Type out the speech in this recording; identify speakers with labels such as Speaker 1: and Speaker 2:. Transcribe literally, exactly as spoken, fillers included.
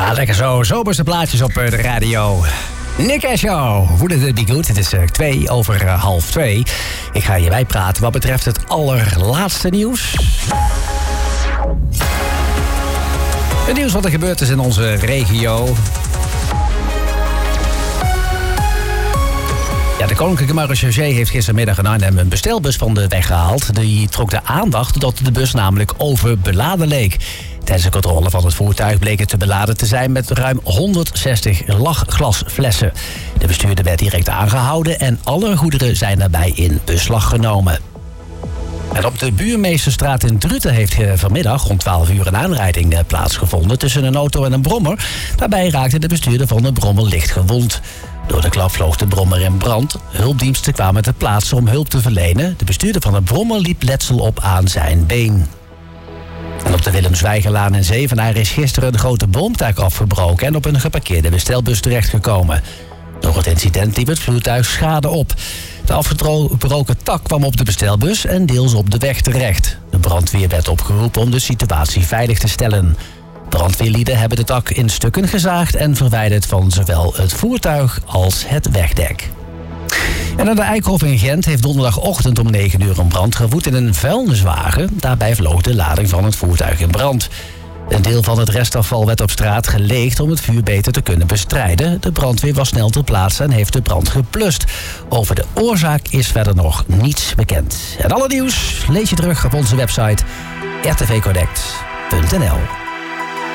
Speaker 1: Ah, lekker zo. Zomerse plaatjes op de radio. Nick en Show. Would it be good? Het is uh, twee over uh, half twee. Ik ga hierbij praten wat betreft het allerlaatste nieuws. Het nieuws wat er gebeurd is in onze regio. Ja, de Koninklijke Marechaussee heeft gistermiddag in Arnhem een bestelbus van de weg gehaald. Die trok de aandacht doordat de bus namelijk overbeladen leek. Tijdens de controle van het voertuig bleek het te beladen te zijn met ruim honderdzestig lachglasflessen. De bestuurder werd direct aangehouden en alle goederen zijn daarbij in beslag genomen. En op de Buurmeesterstraat in Druten heeft vanmiddag rond twaalf uur een aanrijding plaatsgevonden tussen een auto en een brommer. Daarbij raakte de bestuurder van de brommer licht gewond. Door de klap vloog de brommer in brand. Hulpdiensten kwamen ter plaatse om hulp te verlenen. De bestuurder van de brommer liep letsel op aan zijn been. En op de Willem-Zwijgerlaan in Zevenaar is gisteren een grote boomtak afgebroken en op een geparkeerde bestelbus terechtgekomen. Door het incident liep het voertuig schade op. De afgebroken tak kwam op de bestelbus en deels op de weg terecht. De brandweer werd opgeroepen om de situatie veilig te stellen. Brandweerlieden hebben de tak in stukken gezaagd en verwijderd van zowel het voertuig als het wegdek. En aan de Eikhof in Gent heeft donderdagochtend om negen uur een brand gewoed in een vuilniswagen. Daarbij vloog de lading van het voertuig in brand. Een deel van het restafval werd op straat geleegd om het vuur beter te kunnen bestrijden. De brandweer was snel ter plaatse en heeft de brand geblust. Over de oorzaak is verder nog niets bekend. En alle nieuws lees je terug op onze website r t v connect punt n l.